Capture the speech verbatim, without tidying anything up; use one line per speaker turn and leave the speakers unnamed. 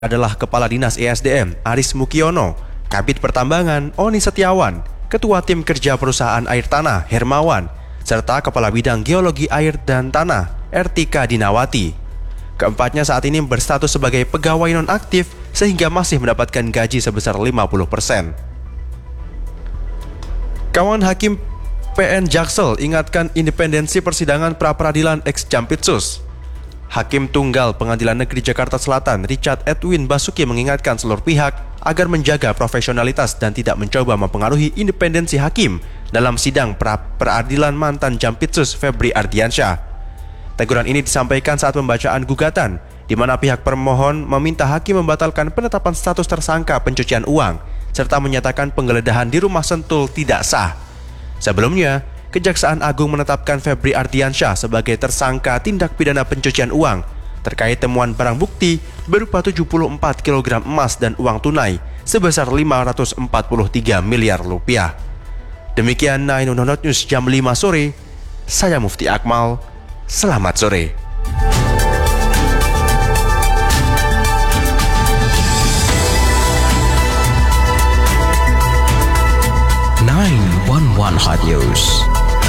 adalah Kepala Dinas E S D M Aris Mukiono, Kabid Pertambangan Oni Setiawan, Ketua Tim Kerja Perusahaan Air Tanah Hermawan, serta Kepala Bidang Geologi Air dan Tanah Ertika Dinawati. Keempatnya saat ini berstatus sebagai pegawai nonaktif sehingga masih mendapatkan gaji sebesar lima puluh persen. Kawan Hakim P N Jaksel ingatkan independensi persidangan pra-peradilan ex Jampitsus. Hakim Tunggal Pengadilan Negeri Jakarta Selatan Richard Edwin Basuki mengingatkan seluruh pihak agar menjaga profesionalitas dan tidak mencoba mempengaruhi independensi hakim dalam sidang pra-peradilan mantan Jampitsus Febri Ardiansyah. Teguran ini disampaikan saat pembacaan gugatan, di mana pihak permohon meminta hakim membatalkan penetapan status tersangka pencucian uang, serta menyatakan penggeledahan di rumah Sentul tidak sah. Sebelumnya, Kejaksaan Agung menetapkan Febri Ardiansyah sebagai tersangka tindak pidana pencucian uang terkait temuan barang bukti berupa tujuh puluh empat kilogram emas dan uang tunai sebesar lima ratus empat puluh tiga miliar rupiah. Demikian sembilan News jam lima sore, saya Mufti Akmal, selamat sore.
sembilan satu satu Hot News.